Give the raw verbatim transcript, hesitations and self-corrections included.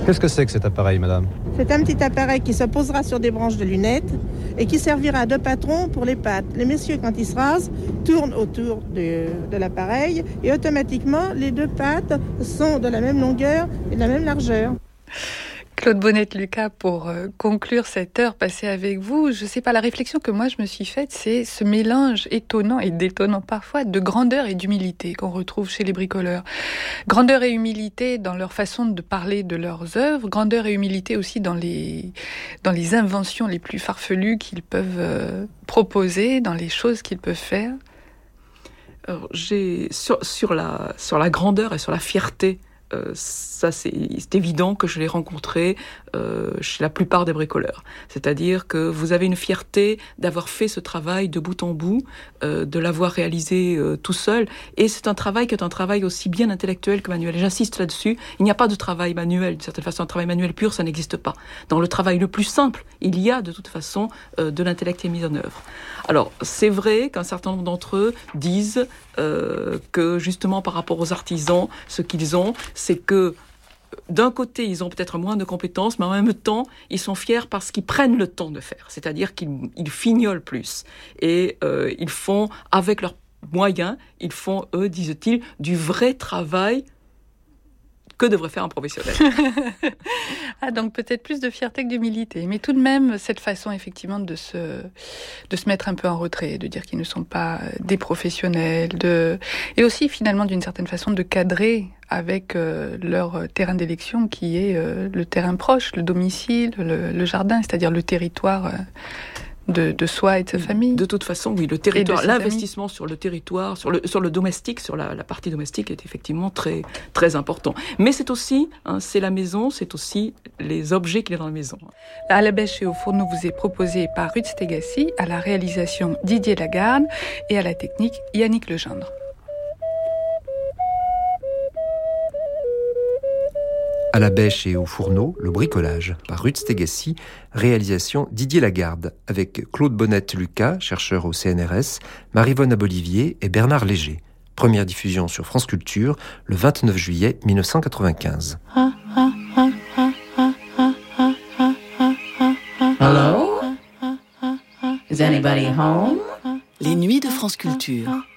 Qu'est-ce que c'est que cet appareil, madame ? C'est un petit appareil qui se posera sur des branches de lunettes et qui servira de patron pour les pattes. Les messieurs, quand ils se rasent, tournent autour de, de l'appareil et automatiquement, les deux pattes sont de la même longueur et de la même largeur. Claude Bonnette-Lucas, pour euh, conclure cette heure passée avec vous, je sais pas, la réflexion que moi je me suis faite, c'est ce mélange étonnant et détonnant parfois de grandeur et d'humilité qu'on retrouve chez les bricoleurs. Grandeur et humilité dans leur façon de parler de leurs œuvres, grandeur et humilité aussi dans les, dans les inventions les plus farfelues qu'ils peuvent euh, proposer, dans les choses qu'ils peuvent faire. Alors, j'ai, sur, sur, la, sur la grandeur et sur la fierté, Euh, ça c'est, c'est évident que je l'ai rencontré euh, chez la plupart des bricoleurs. C'est-à-dire que vous avez une fierté d'avoir fait ce travail de bout en bout, euh, de l'avoir réalisé euh, tout seul. Et c'est un travail qui est un travail aussi bien intellectuel que manuel. Et j'insiste là-dessus, il n'y a pas de travail manuel. D'une certaine façon, un travail manuel pur, ça n'existe pas. Dans le travail le plus simple, il y a de toute façon euh, de l'intellect qui est mis en œuvre. Alors, c'est vrai qu'un certain nombre d'entre eux disent euh, que justement par rapport aux artisans, ce qu'ils ont, c'est que d'un côté, ils ont peut-être moins de compétences, mais en même temps, ils sont fiers parce qu'ils prennent le temps de faire. C'est-à-dire qu'ils ils fignolent plus. Et euh, ils font, avec leurs moyens, ils font, eux, disent-ils, du vrai travail que devrait faire un professionnel. Ah, donc peut-être plus de fierté que d'humilité. Mais tout de même, cette façon, effectivement, de se, de se mettre un peu en retrait, de dire qu'ils ne sont pas des professionnels, de, et aussi, finalement, d'une certaine façon, de cadrer avec euh, leur terrain d'élection, qui est euh, le terrain proche, le domicile, le, le jardin, c'est-à-dire le territoire euh, de, de soi et de sa famille. De toute façon, oui, le territoire, l'investissement amis. sur le territoire, sur le, sur le domestique, sur la, la partie domestique est effectivement très, très important. Mais c'est aussi, hein, c'est la maison, c'est aussi les objets qu'il y a dans la maison. À la bêche et au fourneau vous est proposé par Ruth Stegassi, à la réalisation Didier Lagarde et à la technique Yannick Legendre. À la bêche et au fourneau, le bricolage, par Ruth Stegassi, réalisation Didier Lagarde, avec Claude Bonnette-Lucas, chercheur au C N R S, Maryvonne Abolivier et Bernard Léger. Première diffusion sur France Culture, le vingt-neuf juillet mille neuf cent quatre-vingt-quinze. Hello? Is anybody home? Les nuits de France Culture.